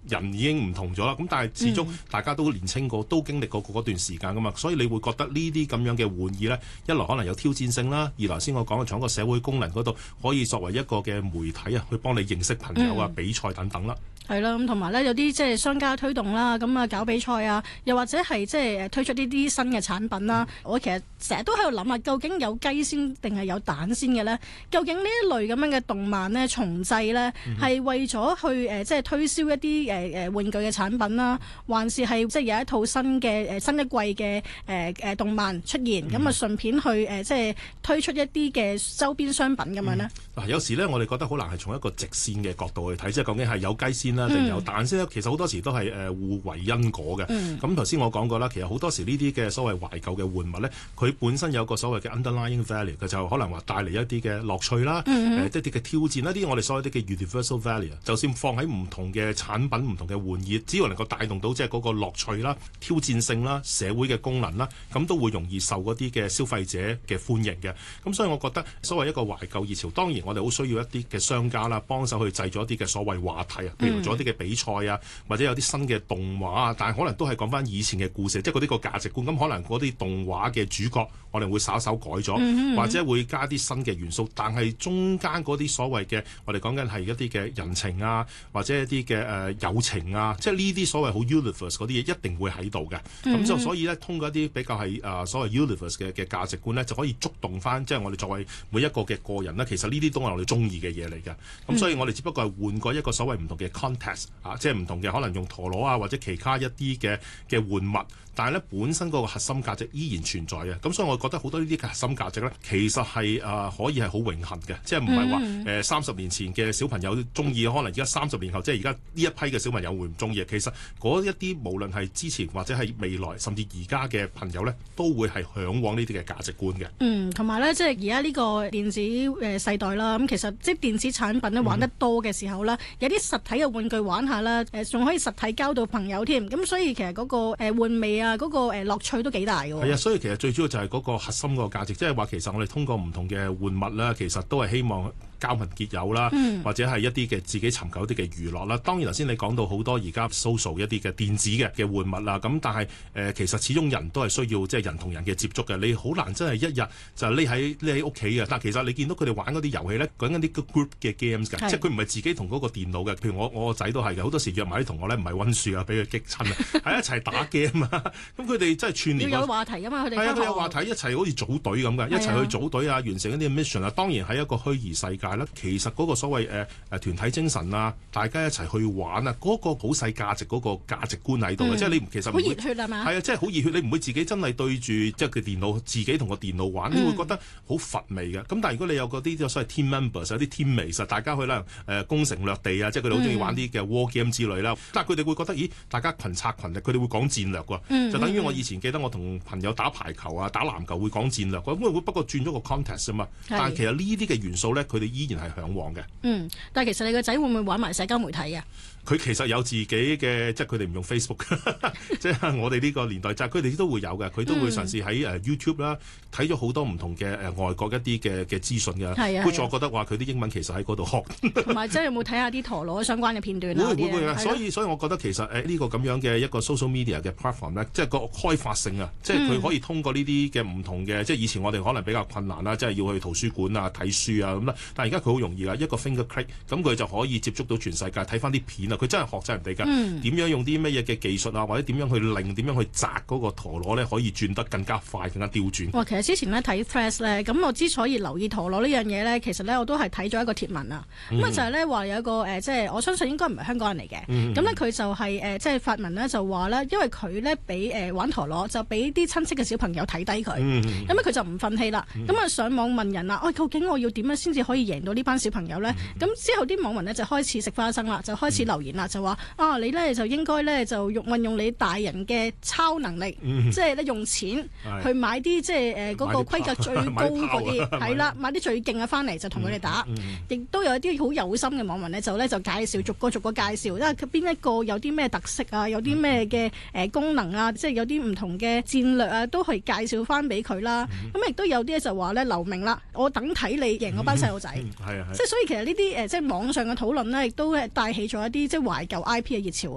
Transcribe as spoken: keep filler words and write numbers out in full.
人已經唔同咗啦。咁但係始終大家都年青過，都經歷過嗰段時間噶嘛，所以你會覺得呢啲咁樣嘅玩意呢，一來可能有挑戰性啦，二來先我講嘅從一個社會功能嗰度，可以作為一個嘅媒體啊，去幫你認識朋友啊、嗯、比賽等等啦。 係啦，咁同埋咧有啲即係商家推動啦，咁啊搞比賽啊，又或者係即係推出呢啲新嘅產品啦。嗯、我其實成日都喺度諗啊，究竟有雞先定係有蛋先嘅咧？究竟呢一類咁樣嘅動漫咧重製咧，係、嗯、為咗去誒、呃、即係推銷一啲誒誒玩具嘅產品啦，還是係即係有一套新嘅誒、呃、新一季嘅誒誒動漫出現，咁啊、嗯、順便去誒、呃、即係推出一啲嘅周邊商品咁樣咧？嗱、 嗯，有時咧我哋覺得好難係從一個直線嘅角度去睇，即係究竟係有雞先定有蛋先咧？其實好多時都係誒互為因果嘅。咁頭先我講過啦，其實好多時呢啲嘅所謂懷舊嘅玩物咧，佢本身有個所謂嘅 underlying value，佢就可能話帶嚟一啲嘅樂趣啦，誒、嗯呃、一啲嘅挑戰啦，啲我哋所謂啲嘅 universal value，就算放喺唔同嘅產品、唔同嘅玩意，只要能夠帶動到即係嗰個樂趣啦、挑戰性啦、社會嘅功能啦，咁都會容易受嗰啲嘅消費者嘅歡迎嘅。咁所以我覺得所謂一個懷舊熱潮，當然我哋好需要一啲嘅商家啦，幫手去製咗一啲嘅所謂話題啊，譬如做一啲嘅比賽啊，或者有啲新嘅動畫啊，但係可能都係講翻以前嘅故事，即係嗰啲個價值觀。咁可能嗰啲動畫嘅主角，我哋會稍稍改咗，嗯嗯或者會加啲新嘅元素。但係中間嗰啲所謂嘅，我哋講緊係一啲嘅人情啊，或者一啲嘅誒友情啊，即係呢啲所謂好 universe 嗰啲嘢，一定會喺度嘅。咁、嗯、就所以咧，通過一啲比較係誒、呃、所謂 universe 嘅嘅價值觀咧，就可以觸動翻，即係我哋作為每一個嘅個人咧，其實呢啲都係我哋中意嘅嘢嚟嘅。咁、嗯、所以我哋只不過係換過一個所謂唔同嘅 context 啊，即係唔同嘅可能用陀螺啊，或者其他一啲嘅嘅玩物，但係咧本身嗰個核心價值依然存在嘅。咁所以我覺得好多呢啲嘅核心價值咧，其實係誒、呃、可以係好永恆嘅，即係唔係話誒三十年前嘅小朋友中意，可能而家三十年後，即係而家呢一批嘅小朋友會唔中意。其實嗰一啲無論係之前或者係未來，甚至而家嘅朋友咧，都會係嚮往呢啲嘅價值觀嘅。 嗯，同埋咧，即係而家呢個電子誒世代啦，咁其實即係電子產品咧玩得多嘅時候啦，嗯、有啲實體嘅玩具玩下啦，誒仲可以實體交到朋友添。咁所以其實嗰個誒玩味啊，嗰個誒樂趣都幾大嘅。係啊， 所以其實最主要就係嗰個核心個價值，即係話其實我哋通過唔同嘅玩物啦，其實都係希望交朋結友啦，嗯、或者係一啲嘅自己尋求一啲嘅娛樂啦。當然頭先你講到好多而家 social 一啲嘅電子嘅嘅玩物啦，咁但係誒、呃、其實始終人都係需要即係人同人嘅接觸嘅。你好難真係一日就匿喺匿喺屋企嘅。但係其實你見到佢哋玩嗰啲遊戲咧，講緊啲 group 嘅 games 嘅，是即係佢唔係自己同嗰個電腦嘅。譬如我我個仔都係嘅，好多時約埋啲同學咧，唔係溫書啊，俾佢激親啊，係一齊打 game 啊。咁佢哋真係串聯。 要有話題㗎嘛，佢哋係啊，佢有話題一齊好似組隊咁嘅，一齊去組隊啊，完成一啲 mission 啊。當然喺一個虛擬世界啦，其實嗰個所謂誒誒團體精神啊，大家一齊去玩啊，嗰、那個好細價值嗰個價值觀喺度嘅，嗯、即係你其實好熱血係嘛？ 係啊，即係好熱血，你唔會自己真係對住即係佢電腦，自己同個電腦玩，你會覺得好乏味嘅。咁、嗯、但係如果你有嗰啲所謂 team members，有啲 teammates，實大家去啦誒攻城略地啊，即係佢哋好中意玩啲嘅 war game 之類啦。嗯、但係佢哋會覺得，咦，大家群策群力，佢哋會講戰略喎，嗯、就等於我以前記得我同朋友打排球啊、打籃球會講戰略，咁會不過轉咗個 context 啊嘛。是但係其實呢啲嘅元素咧，佢哋依然係嚮往嘅。 嗯，但係其實你個仔會唔會玩埋社交媒體啊？ 佢其實有自己嘅，即係佢哋唔用 Facebook，即係我哋呢個年代，就係佢哋都會有嘅，佢都會嘗試喺誒 YouTube 啦，睇咗好多唔同嘅誒外國一啲嘅嘅資訊嘅。係啊，好似我覺得話佢啲英文其實喺嗰度學。同埋即係有冇睇下啲陀螺相關嘅片段啊？會會會啊！所以所以我覺得其實誒呢個咁樣嘅一個 social media 嘅 platform 咧，即係個開發性啊，即係佢可以通過呢啲嘅唔同嘅，即係以前我哋可能比較困難啦，即係要去圖書館啊睇書啊咁啦，但係而家佢好容易啦，一個 finger click，咁佢就可以接觸到全世界，睇翻啲片啊！佢真係學曬人哋㗎，點、嗯、樣用啲乜嘢嘅技術啊，或者點樣去令點樣去擲嗰個陀螺咧，可以轉得更加快、更加刁轉。哇！ 其實之前咧睇 Threads 咧，咁我之所以留意陀螺呢樣嘢咧，其實咧我都係睇咗一個貼文啊。咁啊、嗯、就係咧話有一個誒、呃，即係我相信應該唔係香港人嚟嘅。咁咧佢就係、是、誒、呃，即係發文咧就話咧，因為佢咧俾誒玩陀螺就俾啲親戚嘅小朋友睇低佢，咁咧佢就唔忿氣啦。咁啊、嗯、上網問人啦，喂、哎，究竟我要點樣先至可以贏到呢班小朋友咧？咁、嗯、之後啲網民咧就開始食花生啦，就開始留言啦，就話。啊！你咧就應該咧就用運用你大人嘅超能力，嗯、即係咧用錢去買啲即係誒嗰個規格最高嗰啲，係啦，買啲最勁嘅翻嚟就同佢哋打。亦、嗯嗯、都有一啲好有心嘅網民咧，就咧就介紹逐個逐個介紹，因為佢邊一個有啲咩特色啊，有啲咩嘅誒功能啊，即係有啲唔同嘅戰略啊，都可以介紹翻俾佢啦。咁亦、嗯、都有啲就話咧留名啦，我等睇你贏嗰班細路仔。係啊係。即係所以其實呢啲誒即係網上嘅討論咧，亦都帶起咗一啲即係懷舊 I P 嘅熱潮。